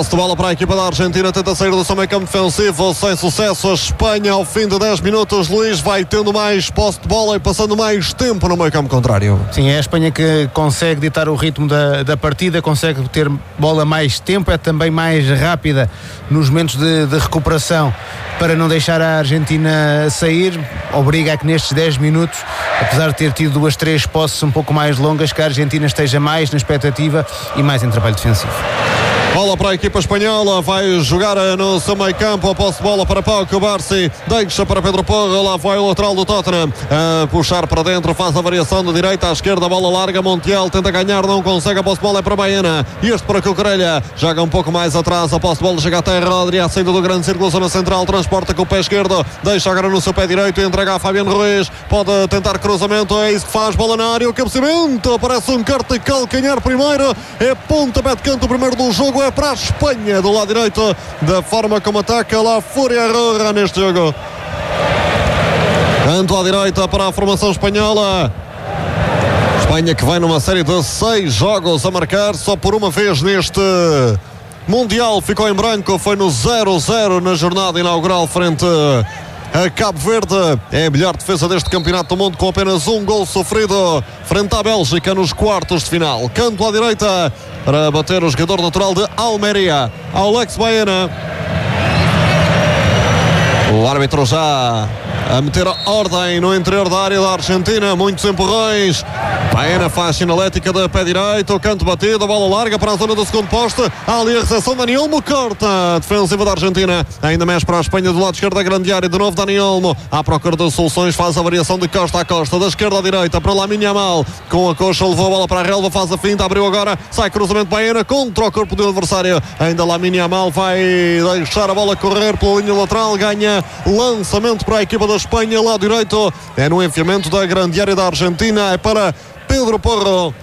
Posse de bola para a equipa da Argentina, tenta sair do seu meio campo defensivo, sem sucesso. A Espanha, ao fim de 10 minutos, Luís, vai tendo mais posse de bola e passando mais tempo no meio campo contrário. Sim, é a Espanha que consegue ditar o ritmo da partida, consegue ter bola mais tempo, é também mais rápida nos momentos de recuperação para não deixar a Argentina sair. Obriga a que nestes 10 minutos, apesar de ter tido 2-3 posses um pouco mais longas, que a Argentina esteja mais na expectativa e mais em trabalho defensivo. Bola para a equipa espanhola, vai jogar no seu meio campo, a posse de bola para Pau Cubarsí, deixa para Pedro Porro, lá vai o lateral do Tottenham, a puxar para dentro, faz a variação de direita à esquerda, bola larga, Montiel tenta ganhar, não consegue, a posse de bola é para Baena, e este para Cucurella, joga um pouco mais atrás, a posse de bola chega até Rodri, à saída do grande círculo, zona central, transporta com o pé esquerdo, deixa agora no seu pé direito, entrega a Fabiano Ruiz, pode tentar cruzamento, é isso que faz, bola na área, o cabeceamento, aparece um corte de calcanhar primeiro, é pontapé de canto o primeiro do jogo, é para a Espanha do lado direito, da forma como ataca lá Fúria Roja neste jogo. Canto à direita para a formação espanhola. Espanha que vai numa série de 6 jogos a marcar, só por uma vez neste Mundial ficou em branco, foi no 0-0 na jornada inaugural frente a Cabo Verde. É a melhor defesa deste campeonato do mundo, com apenas um gol sofrido frente à Bélgica nos quartos de final. Canto à direita para bater o jogador natural de Almeria, Alex Baena. O árbitro já a meter ordem no interior da área da Argentina, muitos empurrões. Baena faz sinalética de pé direito, canto batido, a bola larga para a zona do segundo poste. Há ali a recepção, Dani Olmo corta a defensiva da Argentina, ainda mais para a Espanha do lado esquerdo da grande área, de novo Dani Olmo à procura de soluções, faz a variação de costa a costa, da esquerda à direita para Lamine Yamal, com a coxa levou a bola para a relva, faz a finta, abriu agora, sai cruzamento Baena contra o corpo do adversário, ainda Lamine Yamal vai deixar a bola correr pela linha lateral, ganha lançamento para a equipa da Espanha, lado direito, é no enfiamento da grande área da Argentina, é para Pedro Porro,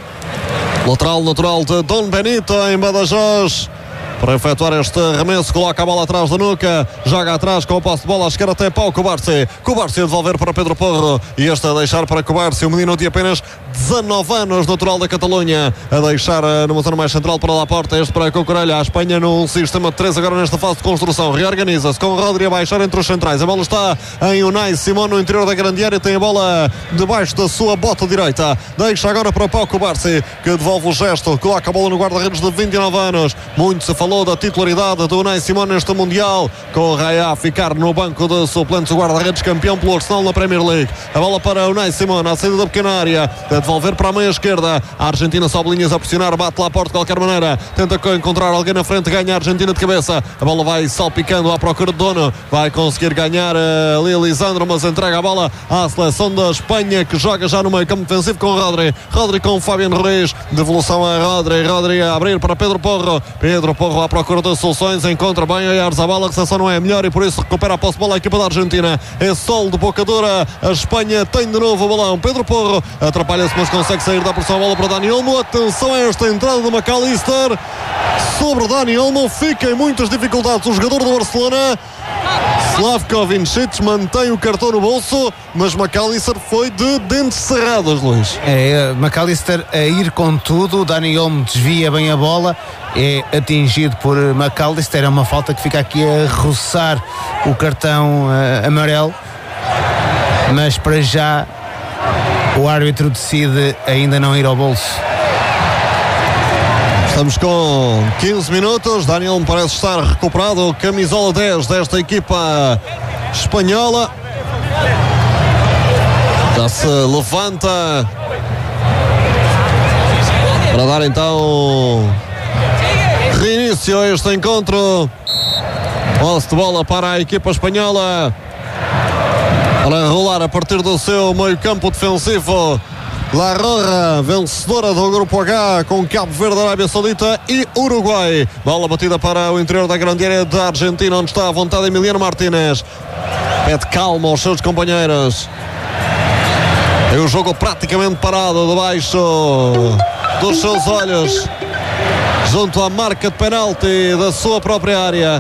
lateral natural de Dom Benito em Badajoz, para efetuar este arremesso, coloca a bola atrás da nuca, joga atrás com o passe de bola à esquerda até Pau Cubarsí, Cubarsí a devolver para Pedro Porro, e este a deixar para Cubarsí, o menino de apenas 19 anos, natural da Catalunha, a deixar numa zona mais central para Laporta, este para Cucurella. A Espanha num sistema de 3 agora nesta fase de construção, reorganiza-se com Rodri a baixar entre os centrais, a bola está em Unai Simón no interior da grande área, tem a bola debaixo da sua bota direita, deixa agora para Pau Cubarsí, que devolve o gesto, coloca a bola no guarda-redes de 29 anos, muito se falou da titularidade do Unai Simón neste Mundial, com o Raya a ficar no banco de suplentes, o guarda-redes campeão pelo Arsenal na Premier League. A bola para Unai Simón, à saída da pequena área, a devolver para a meia esquerda, a Argentina sobe linhas a pressionar, bate lá a porta de qualquer maneira, tenta encontrar alguém na frente, ganha a Argentina de cabeça, a bola vai salpicando à procura de dono, vai conseguir ganhar ali Lisandro, mas entrega a bola à seleção da Espanha, que joga já no meio campo defensivo com Rodri, Rodri com Fabiano Ruiz, devolução a Rodri, Rodri a abrir para Pedro Porro, Pedro Porro à procura de soluções, encontra bem a Arzabal, a recepção não é melhor e por isso recupera a posse de bola a equipa da Argentina, é sol de boca dura, a Espanha tem de novo o balão, Pedro Porro atrapalha-se mas consegue sair da pressão, a bola para Dani Olmo, atenção a esta entrada do McAllister sobre Dani Olmo, fica em muitas dificuldades o jogador do Barcelona. Slavko Vincic mantém o cartão no bolso, mas McAllister foi de dentes cerrados, Luís. É, McAllister a ir com tudo, Dani Olmo desvia bem a bola, é atingido por McAllister, é uma falta que fica aqui a roçar o cartão amarelo, mas para já o árbitro decide ainda não ir ao bolso. Estamos com 15 minutos, Daniel me parece estar recuperado, camisola 10 desta equipa espanhola, já se levanta para dar então reinício a este encontro. Posse de bola para a equipa espanhola, para rolar a partir do seu meio campo defensivo. La Roja, vencedora do grupo H com Cabo Verde, Arábia Saudita e Uruguai. Bola batida para o interior da grande área da Argentina, onde está à vontade Emiliano Martínez. Pede calma aos seus companheiros. É o jogo praticamente parado debaixo dos seus olhos, junto à marca de penalti da sua própria área.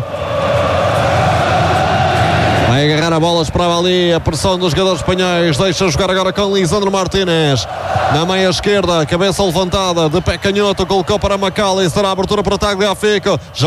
Vai agarrar a bola, esperava ali a pressão dos jogadores espanhóis, deixa jogar agora com Lisandro Martínez, na meia esquerda, cabeça levantada, de pé canhoto, colocou para McAllister, a abertura para Tagliafico.